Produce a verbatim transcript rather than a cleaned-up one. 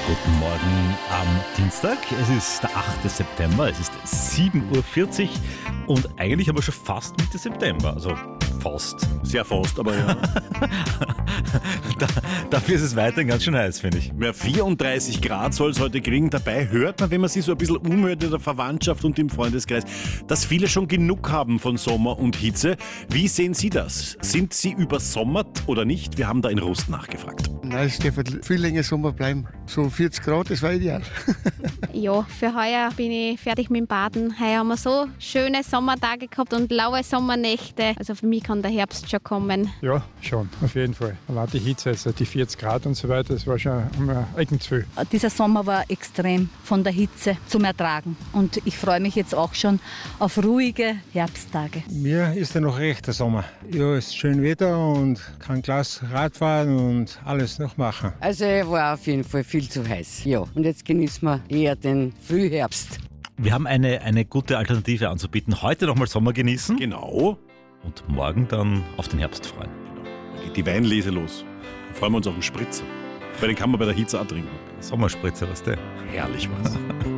Guten Morgen am Dienstag. Es ist der achte September, es ist sieben Uhr vierzig und eigentlich haben wir schon fast Mitte September. Also fast. Sehr fast, aber ja. da, dafür ist es weiterhin ganz schön heiß, finde ich. Ja, vierunddreißig Grad soll es heute kriegen. Dabei hört man, wenn man sich so ein bisschen umhört in der Verwandtschaft und im Freundeskreis, dass viele schon genug haben von Sommer und Hitze. Wie sehen Sie das? Sind Sie übersommert oder nicht? Wir haben da in Rust nachgefragt. Nein, es dürfte viel länger Sommer bleiben. So vierzig Grad, das war ideal. Ja, für heuer bin ich fertig mit dem Baden. Heuer haben wir so schöne Sommertage gehabt und laue Sommernächte. Also für mich kann der Herbst schon kommen. Ja, schon, auf jeden Fall. Allein die Hitze, also die vierzig Grad und so weiter, das war schon immer eigen zu viel. Dieser Sommer war extrem von der Hitze zum Ertragen. Und ich freue mich jetzt auch schon auf ruhige Herbsttage. Mir ist ja noch recht der Sommer. Ja, es ist schön Wetter und kann Glas Radfahren und alles noch machen. Also er war auf jeden Fall viel zu heiß. Ja, und jetzt genießen wir eher den Frühherbst. Wir haben eine, eine gute Alternative anzubieten. Heute nochmal Sommer genießen. Genau. Und morgen dann auf den Herbst freuen. Dann geht die Weinlese los. Dann freuen wir uns auf den Spritzer. Weil den kann man bei der Hitze auch trinken. Sommerspritzer, weißt du? Herrlich was.